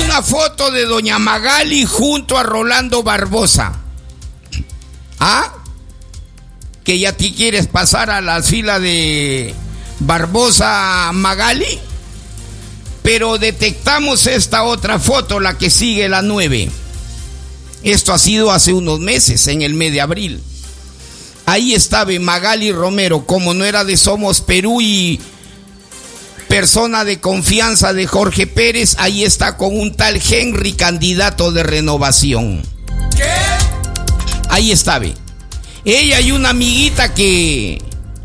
una foto de doña Magali junto a Rolando Barbosa. ¿Ah? Que ya te quieres pasar a la fila de Barbosa Magali. Pero detectamos esta otra foto, la que sigue, la 9. Esto ha sido hace unos meses, en el mes de abril. Ahí estaba Magali Romero, como no era de Somos Perú y persona de confianza de Jorge Pérez, ahí está con un tal Henry, candidato de Renovación. ¿Qué? Ahí estaba. Ella y una amiguita que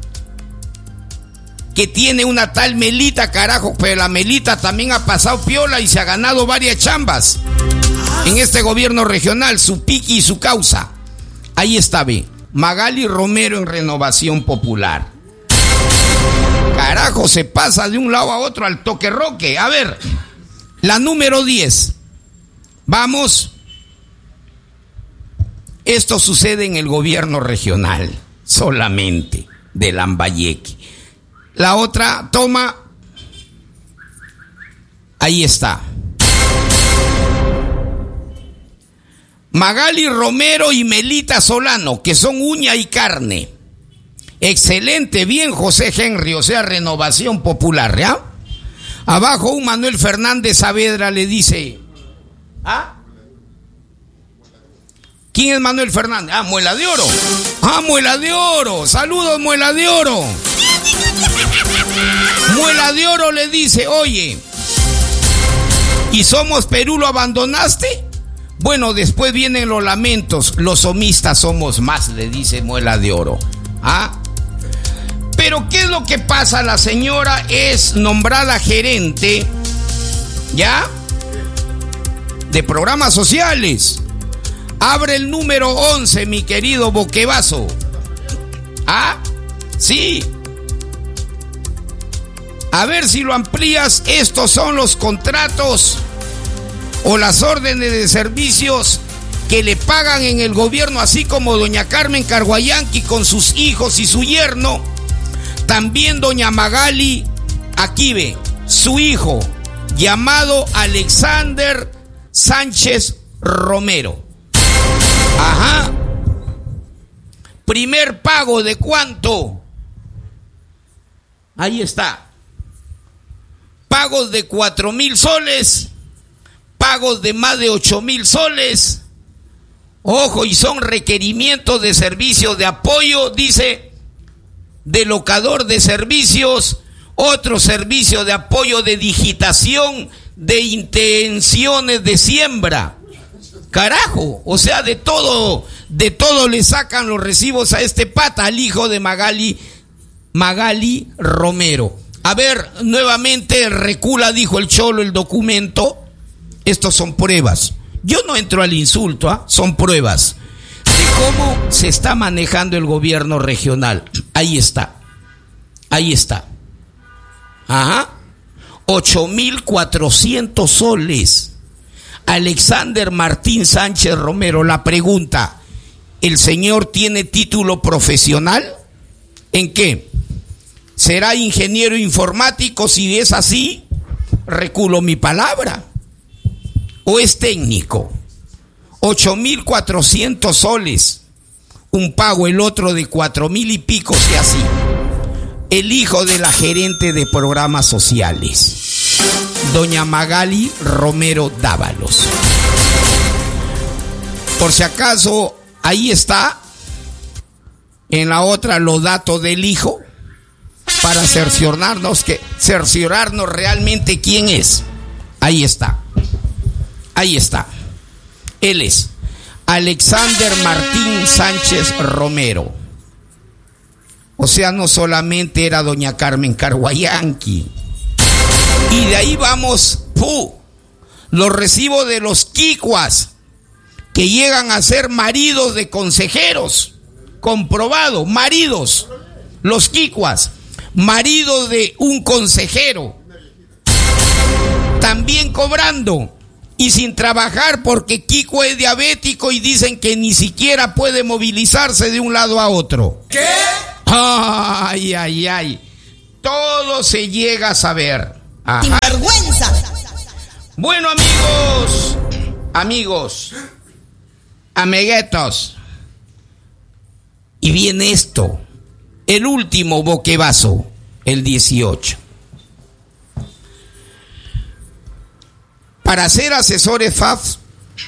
tiene una tal Melita, carajo, pero la Melita también ha pasado piola y se ha ganado varias chambas en este gobierno regional, su piqui y su causa. Ahí estaba Magali Romero en Renovación Popular. Carajo, se pasa de un lado a otro al toque roque. A ver, la número 10. Vamos. Esto sucede en el gobierno regional, solamente, de Lambayeque. La otra, toma. Ahí está. Magali Romero y Melita Solano, que son uña y carne. Excelente, bien José Henry, o sea, Renovación Popular, ¿ya? Abajo un Manuel Fernández Saavedra le dice, ¿ah? ¿Quién es Manuel Fernández? Ah, Muela de Oro. Ah, Muela de Oro. Saludos, Muela de Oro. Muela de Oro le dice, oye, ¿y Somos Perú lo abandonaste? Bueno, después vienen los lamentos, los somistas somos más, le dice Muela de Oro. ¿Ah? Pero ¿qué es lo que pasa? La señora es nombrada gerente, ¿ya? De programas sociales. Abre el número 11, mi querido Boquevaso. ¿Ah? Sí. A ver si lo amplías. Estos son los contratos o las órdenes de servicios que le pagan en el gobierno, así como doña Carmen Carguayanqui con sus hijos y su yerno. También doña Magali, aquí ve, su hijo, llamado Alexander Sánchez Romero. Ajá. Primer pago de ¿cuánto? Ahí está. Pagos de 4,000 soles. Pagos de más de 8,000 soles. Ojo, y son requerimientos de servicios de apoyo, dice, de locador de servicios, otro servicio de apoyo de digitación, de intenciones de siembra. Carajo, o sea, de todo le sacan los recibos a este pata, al hijo de Magali Romero. A ver, nuevamente recula, dijo el Cholo, el documento. Estos son pruebas. Yo no entro al insulto, ¿ah? Son pruebas de cómo se está manejando el gobierno regional. Ahí está. Ahí está. Ajá. 8,400 soles. Alexander Martín Sánchez Romero. La pregunta, ¿el señor tiene título profesional? ¿En qué? ¿Será ingeniero informático? Si es así, reculo mi palabra. ¿O es técnico? 8,400 soles. Un pago, el otro de 4,000 y pico, si así. El hijo de la gerente de programas sociales, doña Magali Romero Dávalos. Por si acaso, ahí está. En la otra, los datos del hijo, para cerciorarnos realmente quién es. Ahí está. Ahí está. Él es Alexander Martín Sánchez Romero. O sea, no solamente era doña Carmen Carguayanqui. Y de ahí vamos, los recibos de los quicuas, que llegan a ser maridos de consejeros. Comprobado, maridos. Los quicuas, maridos de un consejero. También cobrando. Y sin trabajar, porque Kiko es diabético y dicen que ni siquiera puede movilizarse de un lado a otro. ¿Qué? Ay, ay, ay. Todo se llega a saber. Ajá. ¡Sin vergüenza! Bueno, amigos, amiguetos. Y viene esto, el último boquebazo, el 18. Para ser asesores FAFS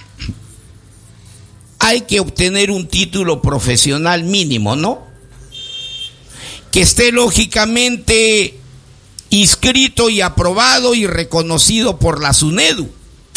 hay que obtener un título profesional mínimo, ¿no? Que esté lógicamente inscrito y aprobado y reconocido por la SUNEDU.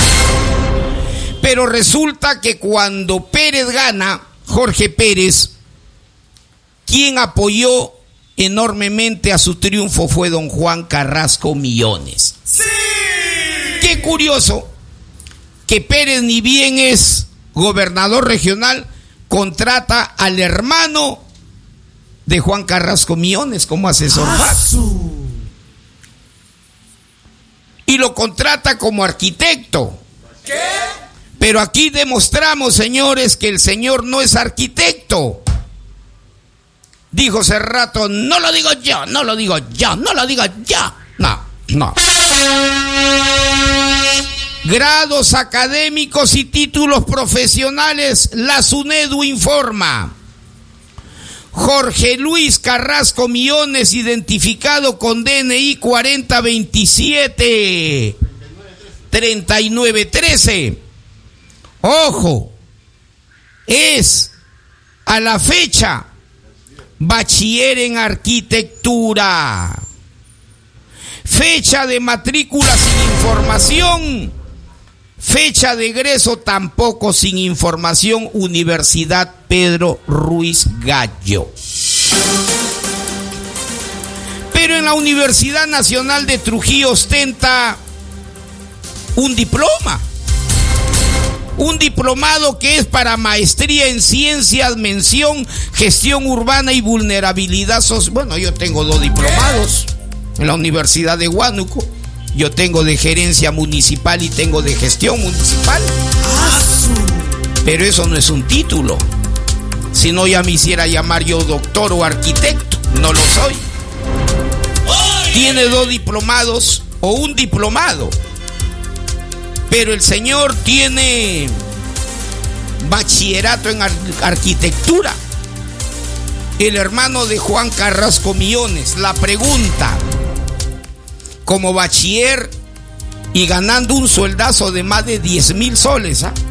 Pero resulta que cuando Pérez gana, Jorge Pérez, quien apoyó enormemente a su triunfo fue don Juan Carrasco Millones. ¡Sí! Qué curioso que Pérez, ni bien es gobernador regional, contrata al hermano de Juan Carrasco Millones como asesor FAFS. Y lo contrata como arquitecto. ¿Qué? Pero aquí demostramos, señores, que el señor no es arquitecto. Dijo hace rato, no lo digo yo. No. Grados académicos y títulos profesionales, la SUNEDU informa. Jorge Luis Carrasco Millones, identificado con DNI 4027 3913. Ojo, es a la fecha bachiller en arquitectura. Fecha de matrícula sin información. Fecha de egreso tampoco sin información. Universidad Pedro Ruiz Gallo. Pero en la Universidad Nacional de Trujillo ostenta un diploma. Un diplomado que es para maestría en ciencias, mención, gestión urbana y vulnerabilidad social. Bueno, yo tengo 2 diplomados en la Universidad de Huánuco. Yo tengo de gerencia municipal y tengo de gestión municipal. Pero eso no es un título. Si no, ya me hiciera llamar yo doctor o arquitecto. No lo soy. Tiene 2 diplomados o un diplomado. Pero el señor tiene bachillerato en arquitectura. El hermano de Juan Carrasco Millones. La pregunta: como bachiller y ganando un sueldazo de más de 10,000 soles, ¿ah?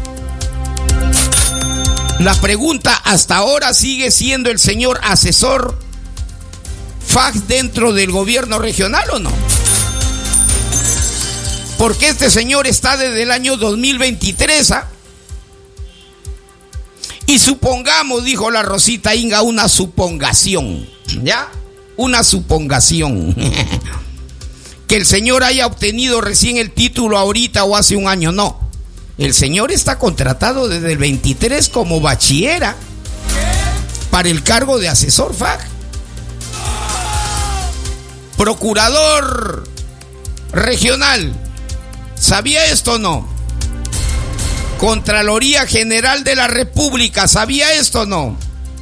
La pregunta: ¿hasta ahora sigue siendo el señor asesor FAFS dentro del gobierno regional o no? Porque este señor está desde el año 2023, ¿ah? Y supongamos, dijo la Rosita Inga, una supongación, ¿ya? Una supongación. Que el señor haya obtenido recién el título ahorita o hace un año, no. El señor está contratado desde el 23 como bachillera para el cargo de asesor FAFS. Procurador regional, ¿sabía esto o no? Contraloría General de la República, ¿sabía esto o no?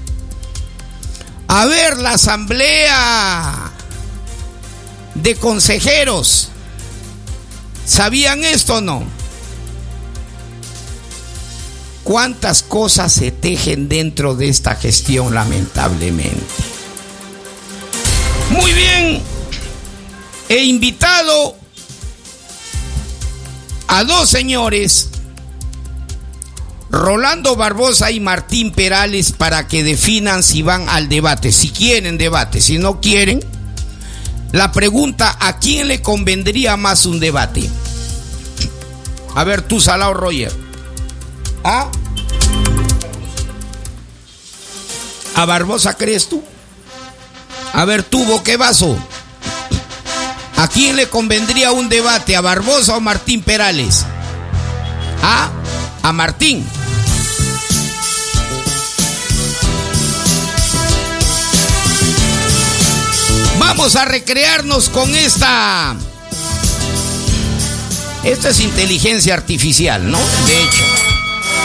A ver, la Asamblea de Consejeros, ¿sabían esto o no? ¿Cuántas cosas se tejen dentro de esta gestión, lamentablemente? Muy bien, he invitado a 2 señores, Rolando Barbosa y Martín Perales, para que definan si van al debate, si quieren debate. Si no quieren, la pregunta: ¿a quién le convendría más un debate? A ver, tú, Salao Roger. ¿Ah? ¿A Barbosa crees tú? A ver, tú, Boquevaso, ¿a quién le convendría un debate? ¿A Barbosa o Martín Perales? ¿Ah? A Martín. Vamos a recrearnos con esta. Esto es inteligencia artificial, ¿no? De hecho.